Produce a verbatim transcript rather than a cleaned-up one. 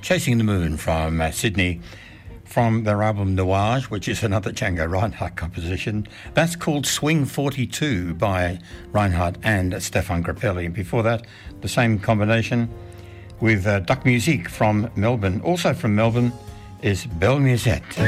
Chasing the Moon from uh, Sydney, from their album Nuage, which is another Django Reinhardt composition. That's called Swing forty-two by Reinhardt and Stefan Grappelli. And before that, the same combination with uh, Duck Musique from Melbourne. Also from Melbourne is Belle Musette.